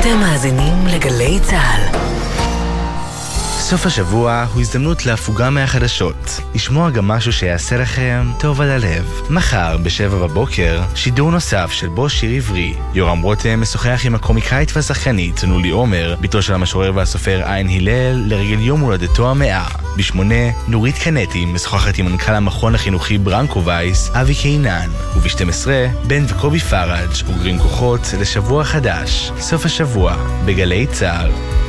אתם מאזינים לגלי צהל. סוף השבוע הוא הזדמנות להפוגה מהחדשות. לשמוע גם משהו שיעשה לכם טוב על הלב. מחר ב7 בבוקר, שידור נוסף של בו שיר עברי. יורם רותם משוחח עם הקומיקאית והשחקנית נולי עומר, ביתו של המשורר והסופר עין הלל, לרגל יום הולדתו ה100. ב8, נורית קנטי משוחחת עם מנכ"ל המכון החינוכי ברנקו וייס, אבי קינן. וב12, בן וקובי פראג' אוגרים כוחות לשבוע חדש. סוף השבוע בגלי צהל.